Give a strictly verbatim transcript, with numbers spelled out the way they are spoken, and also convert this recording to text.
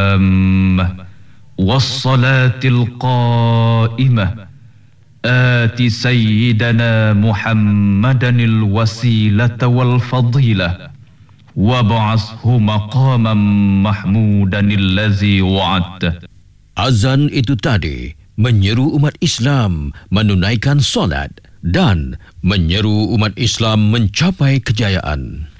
التامة والصلاة القائمة آت سيدنا محمدا الوسيلة والفضيلة وابعثه مقاما محمودا الذي وعدته. Azan itu tadi menyeru umat Islam menunaikan solat dan menyeru umat Islam mencapai kejayaan.